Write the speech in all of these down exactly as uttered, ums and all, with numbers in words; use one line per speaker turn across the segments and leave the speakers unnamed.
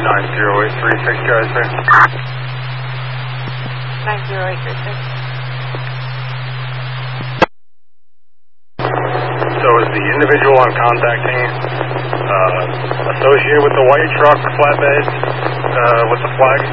nine zero eight three six, drive sir.
nine zero eight three six.
So is the individual I'm contacting uh, associated with the white truck flatbed uh, with the flag?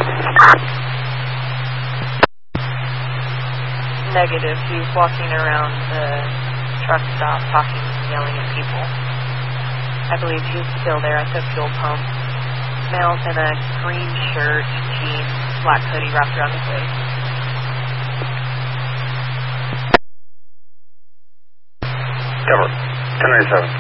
Negative. He's walking around the truck stop talking, yelling at people. I believe he's still there at the fuel pump. Male's in a green shirt, jeans, black hoodie wrapped around his waist.
Cover. ten ninety-seven.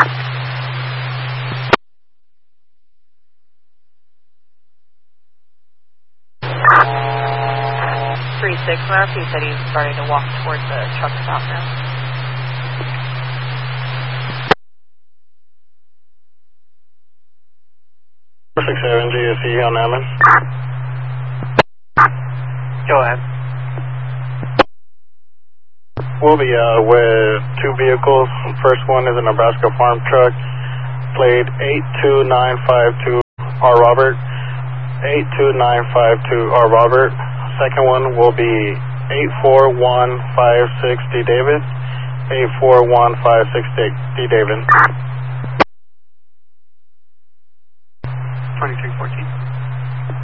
three six, Murphy said he's starting to walk towards the truck stop now.
six seven G S E on Allen.
Go ahead.
We'll be uh, with two vehicles. First one is a Nebraska farm truck, plate eight two nine five two R Robert, eight two nine five two R Robert. Second one will be eight four one five six D David, eight four one five six D David.